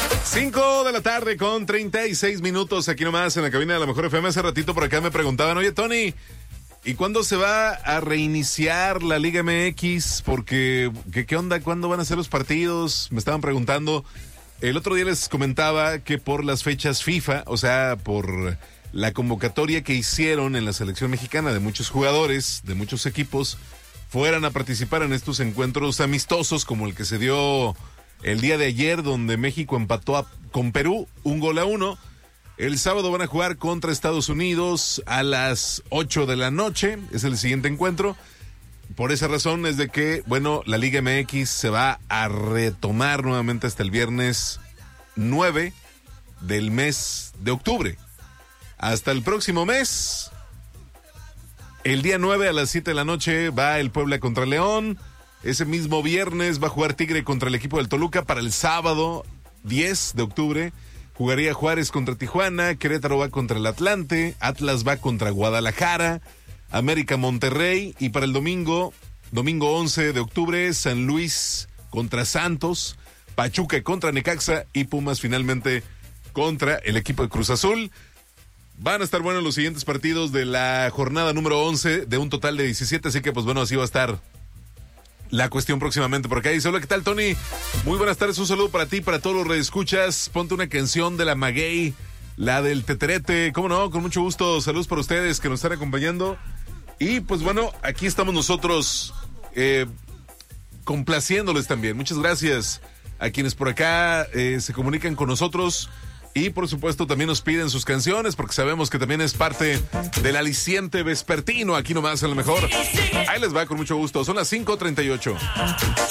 5 de la tarde con 36 minutos aquí nomás en la cabina de la Mejor FM. Hace ratito por acá me preguntaban, oye Tony, ¿y cuándo se va a reiniciar la Liga MX? Porque, ¿qué onda? ¿Cuándo van a ser los partidos? Me estaban preguntando. El otro día les comentaba que por las fechas FIFA, o sea, por la convocatoria que hicieron en la selección mexicana de muchos jugadores, de muchos equipos, fueran a participar en estos encuentros amistosos como el que se dio el día de ayer, donde México empató con Perú 1-1. El sábado van a jugar contra Estados Unidos a las 8 de la noche, es el siguiente encuentro. Por esa razón es de que, bueno, la Liga MX se va a retomar nuevamente hasta el viernes 9 del mes de octubre. Hasta el próximo mes, el día 9 a las 7 de la noche va el Puebla contra León. Ese mismo viernes va a jugar Tigre contra el equipo del Toluca. Para el sábado 10 de octubre jugaría Juárez contra Tijuana, Querétaro va contra el Atlante, Atlas va contra Guadalajara, América Monterrey, y para el domingo 11 de octubre, San Luis contra Santos, Pachuca contra Necaxa y Pumas finalmente contra el equipo de Cruz Azul. Van a estar buenos los siguientes partidos de la jornada número 11 de un total de 17, así que pues bueno, así va a estar la cuestión próximamente por acá. Dice, hola, ¿qué tal, Tony? Muy buenas tardes, un saludo para ti, para todos los redescuchas. Ponte una canción de la Maguey, la del Teterete, cómo no, con mucho gusto. Saludos para ustedes que nos están acompañando. Y pues bueno, aquí estamos nosotros complaciéndoles también. Muchas gracias a quienes por acá se comunican con nosotros. Y por supuesto también nos piden sus canciones, porque sabemos que también es parte del aliciente vespertino aquí nomás en lo mejor. Ahí les va con mucho gusto. Son las 5:38.